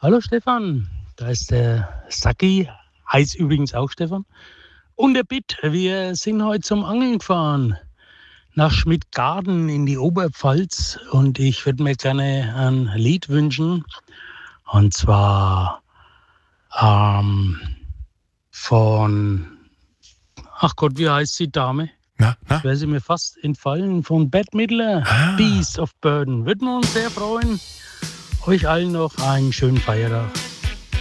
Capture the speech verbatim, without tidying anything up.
Hallo Stefan, da ist der Saki, heißt übrigens auch Stefan. Und der Bitt, wir sind heute zum Angeln gefahren nach Schmidtgarden in die Oberpfalz und ich würde mir gerne ein Lied wünschen und zwar ähm, von, ach Gott, wie heißt die Dame? Na, na? Wäre sie mir fast entfallen, von Bette Midler, Ah. Beast of Burden. Würden wir uns sehr freuen. Euch allen noch einen schönen Feiertag.